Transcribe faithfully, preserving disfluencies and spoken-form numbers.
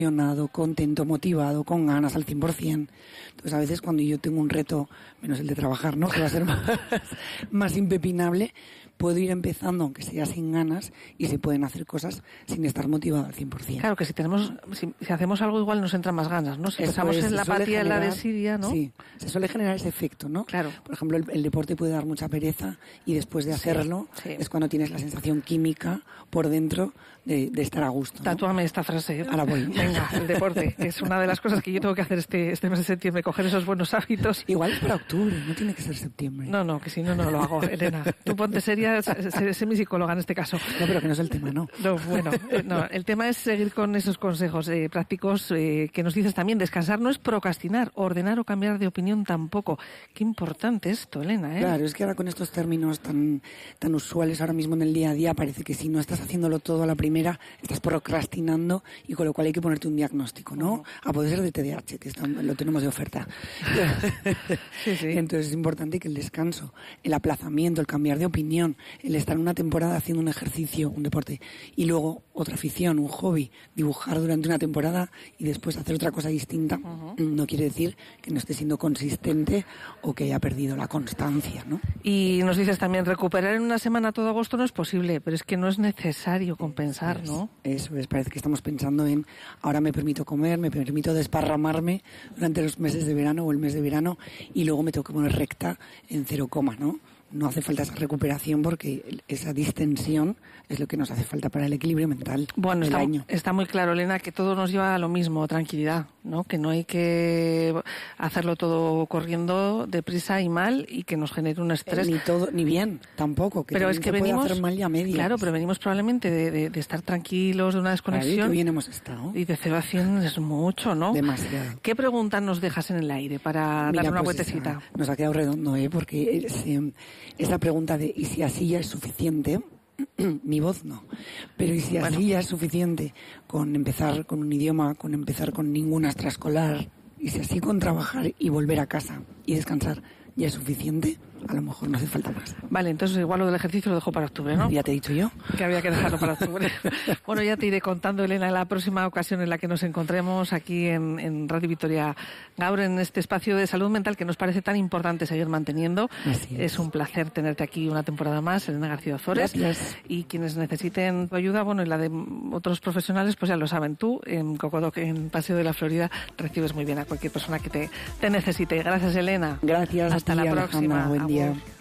contento, motivado, con ganas al cien por ciento. Entonces a veces cuando yo tengo un reto, menos el de trabajar, ¿no?, que va a ser más, más impepinable, puedo ir empezando aunque sea sin ganas y se pueden hacer cosas sin estar motivado al cien por ciento. Claro que si tenemos, si, si hacemos algo igual nos entran más ganas, ¿no? Si pensamos en la apatía, en la desidia, ¿no? Sí, se suele generar ese efecto, ¿no? Claro. Por ejemplo, el, el deporte puede dar mucha pereza y después de hacerlo sí, sí. es cuando tienes la sensación química por dentro de, de estar a gusto, ¿no? Tatúame esta frase. Ahora voy. Venga, el deporte, que es una de las cosas que yo tengo que hacer este, este mes de septiembre, coger esos buenos hábitos. Igual es para octubre, no tiene que ser septiembre. No, no, que si no, no lo hago, Elena. Tú ponte seria, sé, sé mi psicóloga en este caso. No, pero que no es el tema, ¿no? No, bueno, eh, no, el tema es seguir con esos consejos eh, prácticos eh, que nos dices también. Descansar no es procrastinar, ordenar o cambiar de opinión tampoco. Qué importante esto, Elena, ¿eh? Claro, es que ahora con estos términos tan, tan usuales ahora mismo en el día a día parece que si no estás haciéndolo todo a la primera, estás procrastinando y con lo cual hay que ponerte un diagnóstico, ¿no? Uh-huh. A poder ser de T D A H, que está, lo tenemos de oferta. Sí, sí. Entonces es importante que el descanso, el aplazamiento, el cambiar de opinión, el estar en una temporada haciendo un ejercicio, un deporte, y luego otra afición, un hobby, dibujar durante una temporada y después hacer otra cosa distinta, uh-huh. no quiere decir que no esté siendo consistente o que haya perdido la constancia, ¿no? Y nos dices también, recuperar en una semana todo agosto no es posible, pero es que no es necesario compensar, es, ¿no? Eso es, parece que estamos pensando en ahora me permito comer, me permito desparramarme durante los meses de verano o el mes de verano y luego me tengo que poner recta en cero coma, ¿no? No hace falta esa recuperación porque esa distensión es lo que nos hace falta para el equilibrio mental. Bueno, del está, año. está muy claro, Elena, que todo nos lleva a lo mismo, tranquilidad, ¿no? Que no hay que hacerlo todo corriendo deprisa y mal y que nos genere un estrés. Eh, ni todo, ni bien, tampoco. Que pero es que se venimos, puede hacer mal y a medias. Claro, pero venimos probablemente de, de, de estar tranquilos, de una desconexión. Claro, y que bien hemos estado. Y de cero a cien es mucho, ¿no? Demasiado. ¿Qué pregunta nos dejas en el aire para Mira, darle una pues vueltecita? Esa, nos ha quedado redondo, ¿eh? Porque es, eh, esa pregunta de ¿y si así ya es suficiente? Mi voz no. Pero ¿y si bueno. así ya es suficiente con empezar con un idioma, con empezar con ninguna extraescolar? ¿Y si así con trabajar y volver a casa y descansar ya es suficiente? A lo mejor no hace falta más. Vale, entonces igual lo del ejercicio lo dejo para octubre, ¿no? Ya te he dicho yo. Que había que dejarlo para octubre. Bueno, ya te iré contando, Elena, en la próxima ocasión en la que nos encontremos aquí en, en Radio Vitoria Gaur, en este espacio de salud mental que nos parece tan importante seguir manteniendo. Así es. Es un placer tenerte aquí una temporada más, Elena García Ozores. Gracias. Y quienes necesiten tu ayuda, bueno, y la de otros profesionales, pues ya lo saben. Tú, en Cocodoc, en Paseo de la Florida, recibes muy bien a cualquier persona que te, te necesite. Gracias, Elena. Gracias. Hasta a ti, la Alejandra. próxima. Buen día. Amor.